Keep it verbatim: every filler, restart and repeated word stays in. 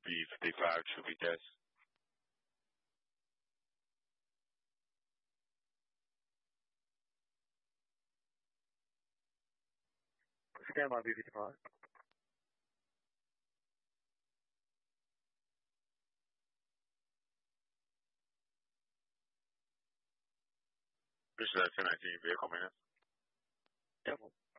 B fifty-five, Troopy test. Stand by B fifty-five. This is ten nineteen vehicle maintenance. Devil.